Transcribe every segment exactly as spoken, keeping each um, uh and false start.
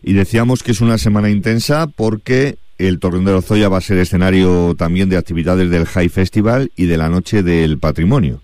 Y decíamos que es una semana intensa porque el Torreón de Lozoya va a ser escenario también de actividades del High Festival y de la Noche del Patrimonio.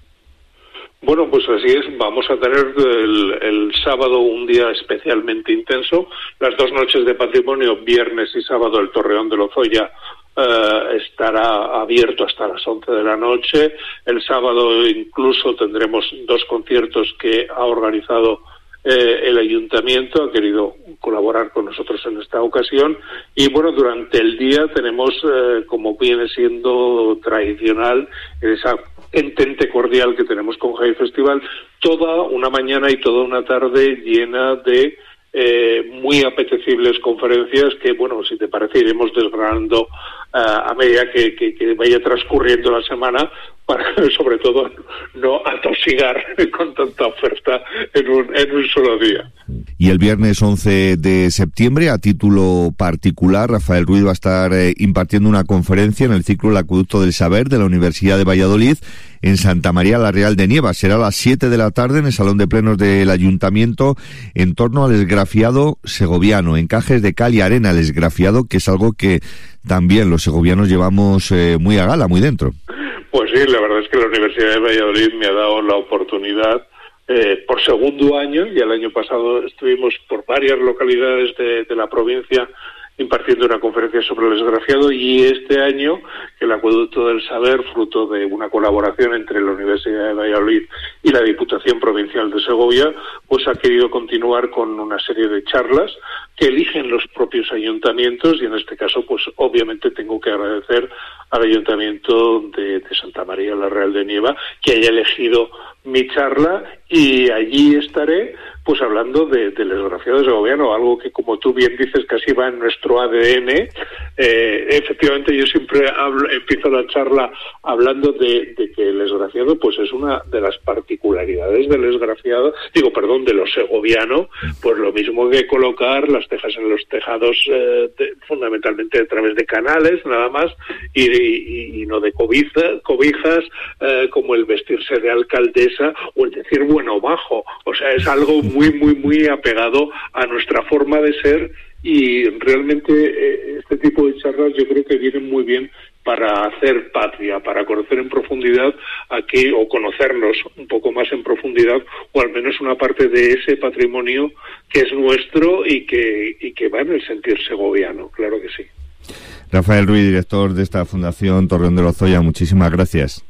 Bueno, pues así es. Vamos a tener el, el sábado un día especialmente intenso. Las dos noches de patrimonio, viernes y sábado, el Torreón de Lozoya uh, estará abierto hasta las once de la noche. El sábado incluso tendremos dos conciertos que ha organizado eh, el Ayuntamiento, ha querido colaborar con nosotros en esta ocasión. Y bueno, durante el día tenemos, eh, como viene siendo tradicional, esa entente cordial que tenemos con High Festival, toda una mañana y toda una tarde llena de eh, muy apetecibles conferencias que, bueno, si te parece, iremos desgranando uh, a medida que, que, que vaya transcurriendo la semana, para sobre todo no atosigar con tanta oferta en un, en un solo día. Y el viernes once de septiembre, a título particular, Rafael Ruiz va a estar eh, impartiendo una conferencia en el ciclo El Acueducto del Saber de la Universidad de Valladolid en Santa María la Real de Nieva. Será a las siete de la tarde en el Salón de Plenos del Ayuntamiento en torno al esgrafiado segoviano, encajes de cal y arena, el esgrafiado, que es algo que también los segovianos llevamos eh, muy a gala, muy dentro. Pues sí, la verdad es que la Universidad de Valladolid me ha dado la oportunidad eh, por segundo año, y el año pasado estuvimos por varias localidades de, de la provincia impartiendo una conferencia sobre el esgrafiado, y este año el Acueducto del Saber, fruto de una colaboración entre la Universidad de Valladolid y la Diputación Provincial de Segovia, pues ha querido continuar con una serie de charlas que eligen los propios ayuntamientos, y en este caso pues obviamente tengo que agradecer al Ayuntamiento de, de Santa María la Real de Nieva que haya elegido mi charla, y allí estaré pues hablando de, del esgrafiado segoviano, algo que, como tú bien dices, casi va en nuestro A D N. Eh, efectivamente, yo siempre hablo, empiezo la charla hablando de, de que el esgrafiado pues es una de las particularidades del esgrafiado, digo, perdón, de lo segoviano, pues lo mismo que colocar las tejas en los tejados, eh, de, fundamentalmente a través de canales, nada más, y, y, y no de cobiza, cobijas, eh, como el vestirse de alcaldesa o el decir bueno bajo. O sea, es algo muy, muy, muy apegado a nuestra forma de ser, y realmente eh, este tipo de charlas yo creo que vienen muy bien para hacer patria, para conocer en profundidad aquí, o conocernos un poco más en profundidad, o al menos una parte de ese patrimonio que es nuestro y que, y que va en el sentir segoviano, claro que sí. Rafael Ruiz, director de esta Fundación Torreón de Lozoya, muchísimas gracias.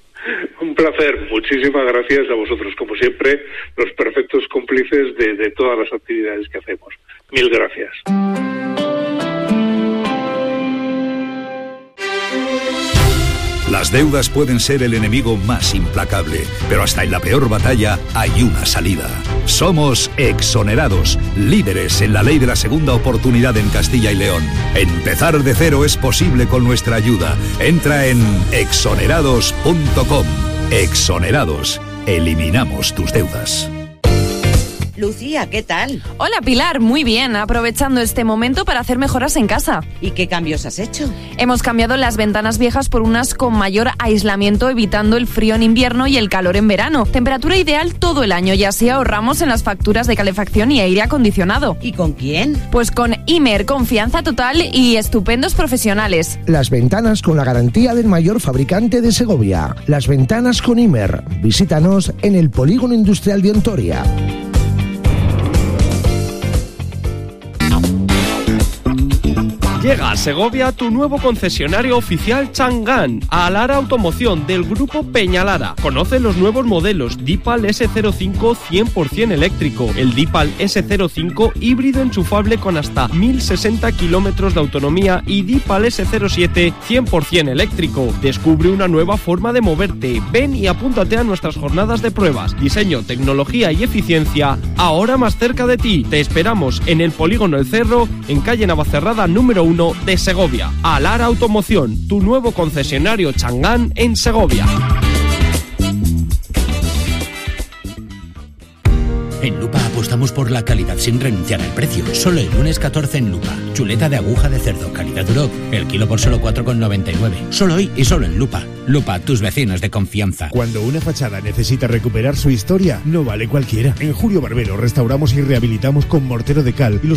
Un placer, muchísimas gracias a vosotros, como siempre, los perfectos cómplices de, de todas las actividades que hacemos. Mil gracias. Las deudas pueden ser el enemigo más implacable, pero hasta en la peor batalla hay una salida. Somos Exonerados, líderes en la ley de la segunda oportunidad en Castilla y León. Empezar de cero es posible con nuestra ayuda. Entra en exonerados punto com. Exonerados. Eliminamos tus deudas. Lucía, ¿qué tal? Hola Pilar, muy bien, aprovechando este momento para hacer mejoras en casa. ¿Y qué cambios has hecho? Hemos cambiado las ventanas viejas por unas con mayor aislamiento, evitando el frío en invierno y el calor en verano. Temperatura ideal todo el año, y así ahorramos en las facturas de calefacción y aire acondicionado. ¿Y con quién? Pues con Imer, confianza total y estupendos profesionales. Las ventanas con la garantía del mayor fabricante de Segovia. Las ventanas con Imer. Visítanos en el Polígono Industrial de Ontoria. Llega a Segovia tu nuevo concesionario oficial Chang'an, a Alara Automoción del grupo Peñalara. Conoce los nuevos modelos Deepal ese cero cinco cien por ciento eléctrico, el Deepal ese cero cinco híbrido enchufable con hasta mil sesenta kilómetros de autonomía y Deepal ese cero siete cien por ciento eléctrico. Descubre una nueva forma de moverte. Ven y apúntate a nuestras jornadas de pruebas. Diseño, tecnología y eficiencia, ahora más cerca de ti. Te esperamos en el Polígono El Cerro, en calle Navacerrada número uno de Segovia. Alara Automoción, tu nuevo concesionario Chang'an en Segovia. En Lupa apostamos por la calidad sin renunciar al precio. Solo el lunes catorce en Lupa. Chuleta de aguja de cerdo, calidad Duroc, el kilo por solo cuatro con noventa y nueve. Solo hoy y solo en Lupa. Lupa, tus vecinos de confianza. Cuando una fachada necesita recuperar su historia, no vale cualquiera. En Julio Barbero restauramos y rehabilitamos con mortero de cal y los